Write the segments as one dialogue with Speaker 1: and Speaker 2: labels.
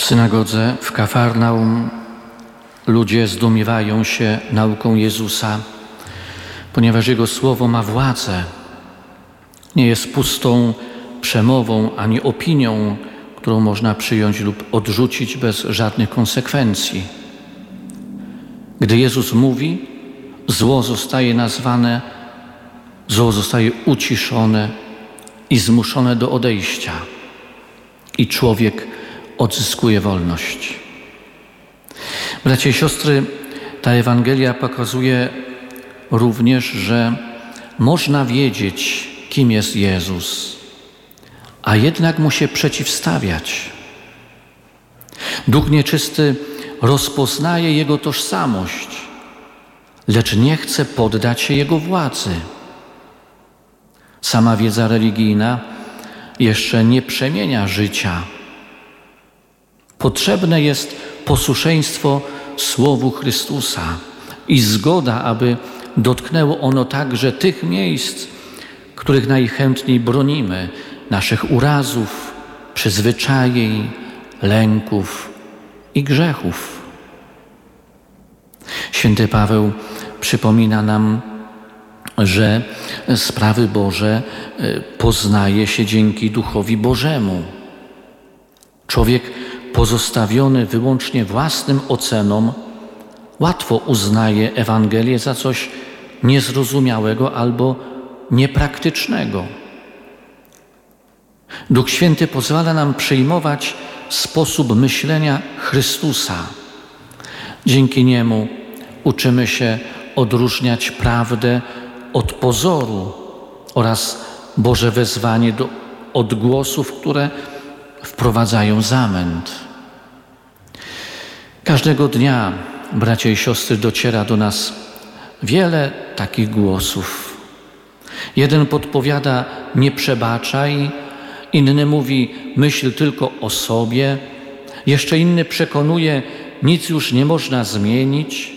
Speaker 1: synagodze w Kafarnaum ludzie zdumiewają się nauką Jezusa, ponieważ Jego słowo ma władzę. Nie jest pustą przemową ani opinią, którą można przyjąć lub odrzucić bez żadnych konsekwencji. Gdy Jezus mówi, zło zostaje uciszone i zmuszone do odejścia i człowiek odzyskuje wolność. Bracia i siostry, ta Ewangelia pokazuje również, że można wiedzieć, kim jest Jezus, a jednak Mu się przeciwstawiać. Duch nieczysty rozpoznaje Jego tożsamość, lecz nie chce poddać się Jego władzy. Sama wiedza religijna jeszcze nie przemienia życia. Potrzebne jest posłuszeństwo Słowu Chrystusa i zgoda, aby dotknęło ono także tych miejsc, których najchętniej bronimy, naszych urazów, przyzwyczajeń, lęków i grzechów. Święty Paweł przypomina nam, że sprawy Boże poznaje się dzięki Duchowi Bożemu. Człowiek pozostawiony wyłącznie własnym ocenom łatwo uznaje Ewangelię za coś niezrozumiałego albo niepraktycznego. Duch Święty pozwala nam przyjmować sposób myślenia Chrystusa. Dzięki niemu uczymy się odróżniać prawdę od pozoru oraz Boże wezwanie do odgłosów, które wprowadzają zamęt. Każdego dnia, bracia i siostry, dociera do nas wiele takich głosów. Jeden podpowiada: nie przebaczaj, inny mówi: myśl tylko o sobie, jeszcze inny przekonuje: nic już nie można zmienić.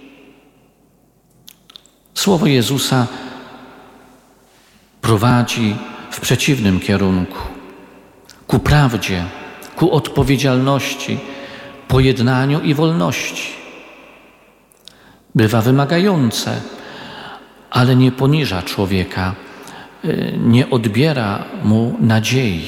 Speaker 1: Słowo Jezusa prowadzi w przeciwnym kierunku, ku prawdzie, ku odpowiedzialności, pojednaniu i wolności. Bywa wymagające, ale nie poniża człowieka, nie odbiera mu nadziei.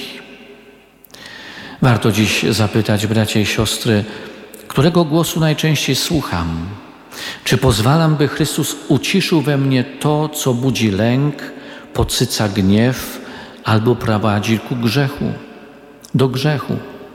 Speaker 1: Warto dziś zapytać, bracia i siostry, którego głosu najczęściej słucham? Czy pozwalam, by Chrystus uciszył we mnie to, co budzi lęk, podsyca gniew albo prowadzi do grzechu?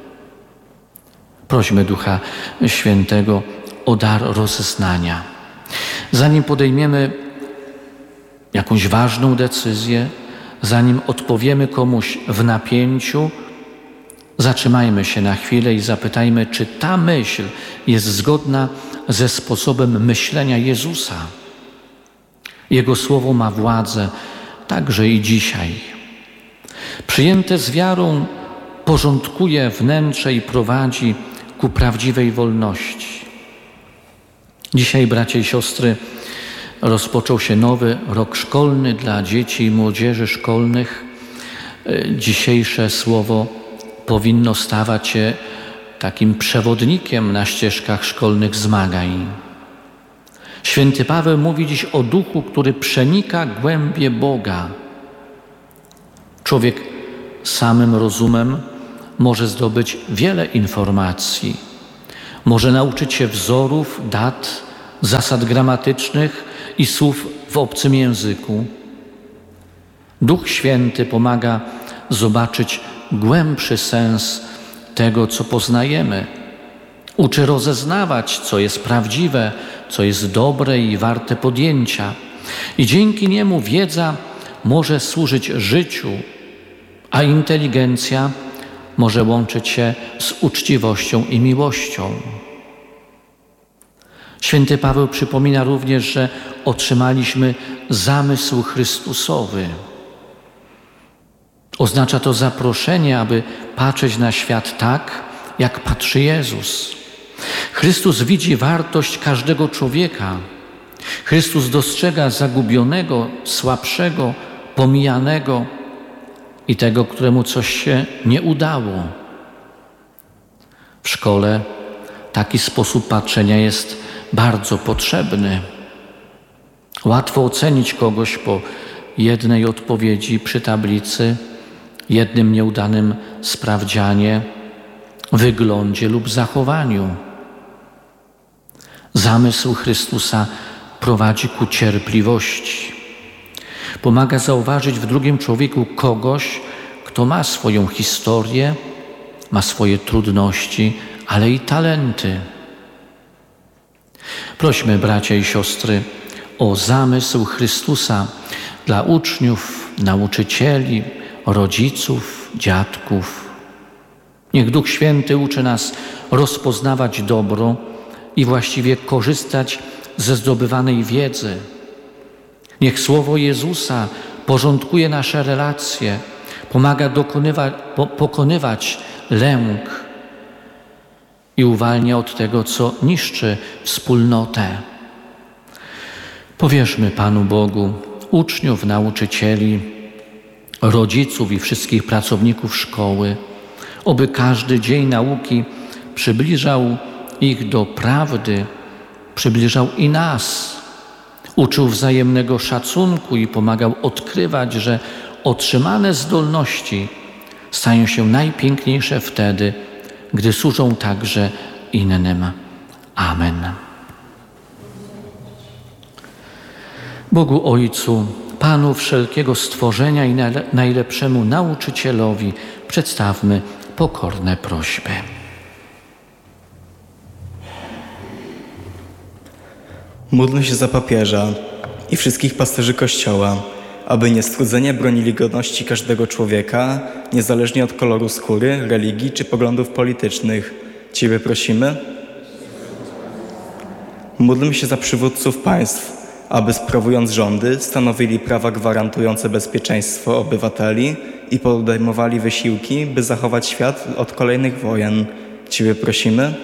Speaker 1: Prośmy Ducha Świętego o dar rozeznania. Zanim podejmiemy jakąś ważną decyzję, zanim odpowiemy komuś w napięciu, zatrzymajmy się na chwilę i zapytajmy, czy ta myśl jest zgodna ze sposobem myślenia Jezusa. Jego słowo ma władzę także i dzisiaj. Przyjęte z wiarą porządkuje wnętrze i prowadzi ku prawdziwej wolności. Dzisiaj, bracia i siostry, rozpoczął się nowy rok szkolny dla dzieci i młodzieży szkolnych. Dzisiejsze słowo powinno stawać się takim przewodnikiem na ścieżkach szkolnych zmagań. Święty Paweł mówi dziś o duchu, który przenika głębie Boga. Człowiek samym rozumem może zdobyć wiele informacji. Może nauczyć się wzorów, dat, zasad gramatycznych i słów w obcym języku. Duch Święty pomaga zobaczyć głębszy sens tego, co poznajemy. Uczy rozeznawać, co jest prawdziwe, co jest dobre i warte podjęcia. I dzięki niemu wiedza może służyć życiu, a inteligencja może łączyć się z uczciwością i miłością. Święty Paweł przypomina również, że otrzymaliśmy zamysł Chrystusowy. Oznacza to zaproszenie, aby patrzeć na świat tak, jak patrzy Jezus. Chrystus widzi wartość każdego człowieka. Chrystus dostrzega zagubionego, słabszego, pomijanego i tego, któremu coś się nie udało. W szkole taki sposób patrzenia jest bardzo potrzebny. Łatwo ocenić kogoś po jednej odpowiedzi przy tablicy, jednym nieudanym sprawdzianie, wyglądzie lub zachowaniu. Zamysł Chrystusa prowadzi ku cierpliwości. Pomaga zauważyć w drugim człowieku kogoś, kto ma swoją historię, ma swoje trudności, ale i talenty. Prośmy, bracia i siostry, o zamysł Chrystusa dla uczniów, nauczycieli, rodziców, dziadków. Niech Duch Święty uczy nas rozpoznawać dobro i właściwie korzystać ze zdobywanej wiedzy. Niech Słowo Jezusa porządkuje nasze relacje, pomaga pokonywać lęk i uwalnia od tego, co niszczy wspólnotę. Powierzmy Panu Bogu uczniów, nauczycieli, rodziców i wszystkich pracowników szkoły, oby każdy dzień nauki przybliżał ich do prawdy, przybliżał i nas, uczył wzajemnego szacunku i pomagał odkrywać, że otrzymane zdolności stają się najpiękniejsze wtedy, gdy służą także innym. Amen. Bogu Ojcu, Panu wszelkiego stworzenia i najlepszemu nauczycielowi przedstawmy pokorne prośby.
Speaker 2: Módlmy się za papieża i wszystkich pasterzy Kościoła, aby niestrudzenie bronili godności każdego człowieka, niezależnie od koloru skóry, religii czy poglądów politycznych. Ciebie prosimy. Módlmy się za przywódców państw, aby sprawując rządy stanowili prawa gwarantujące bezpieczeństwo obywateli i podejmowali wysiłki, by zachować świat od kolejnych wojen. Ciebie prosimy.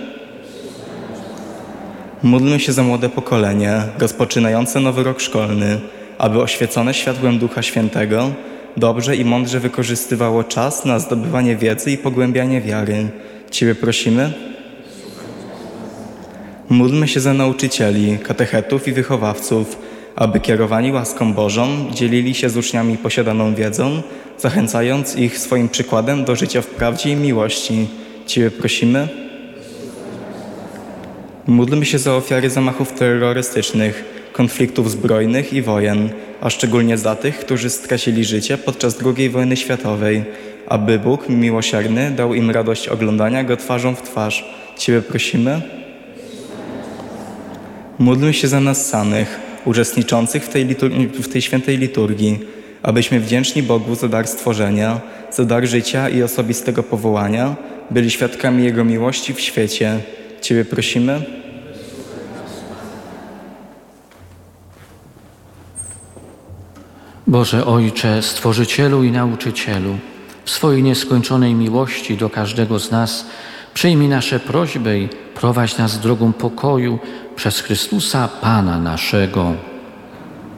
Speaker 2: Módlmy się za młode pokolenie, rozpoczynające nowy rok szkolny, aby oświecone światłem Ducha Świętego dobrze i mądrze wykorzystywało czas na zdobywanie wiedzy i pogłębianie wiary. Ciebie prosimy. Módlmy się za nauczycieli, katechetów i wychowawców, aby kierowani łaską Bożą dzielili się z uczniami posiadaną wiedzą, zachęcając ich swoim przykładem do życia w prawdzie i miłości. Ciebie prosimy. Módlmy się za ofiary zamachów terrorystycznych, konfliktów zbrojnych i wojen, a szczególnie za tych, którzy stracili życie podczas II wojny światowej, aby Bóg miłosierny dał im radość oglądania Go twarzą w twarz. Ciebie prosimy. Módlmy się za nas samych, uczestniczących w tej świętej liturgii, abyśmy wdzięczni Bogu za dar stworzenia, za dar życia i osobistego powołania, byli świadkami Jego miłości w świecie. Ciebie prosimy.
Speaker 1: Boże Ojcze, Stworzycielu i Nauczycielu, w swojej nieskończonej miłości do każdego z nas przyjmij nasze prośby i prowadź nas drogą pokoju przez Chrystusa Pana naszego.